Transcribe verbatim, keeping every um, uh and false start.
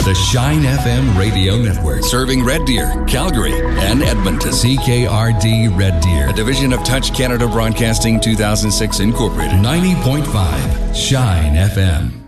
The Shine F M Radio Network. Serving Red Deer, Calgary, and Edmonton. C K R D Red Deer. A division of Touch Canada Broadcasting two thousand six Incorporated. ninety point five Shine F M.